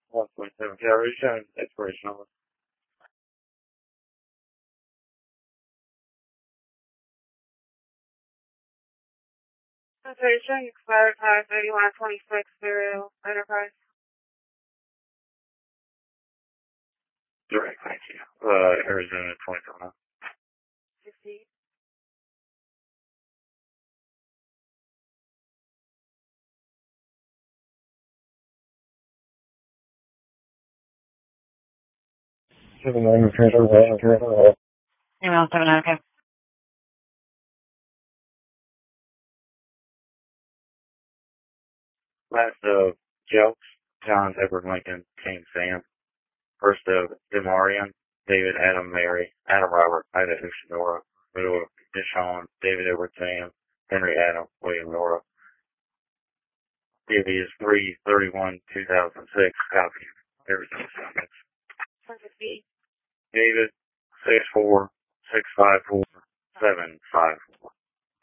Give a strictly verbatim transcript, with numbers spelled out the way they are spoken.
one point seven calories, showing expiration on it. Okay, showing expired five thirty-one twenty-six through Enterprise. Direct, thank you. Uh, Arizona twenty-seven. sixty. Seven nine, transfer away, transfer away. Email seven nine, okay. Last of Jelks, John Edward Lincoln, King Sam. First of Demarion, David Adam Mary, Adam Robert, Ida Ushadora. Middle of Deshaun, David Edward Sam, Henry Adam, William Nora. T V is three thirty-one two thousand six. Copy. Arizona seconds. David six four six five four seven five.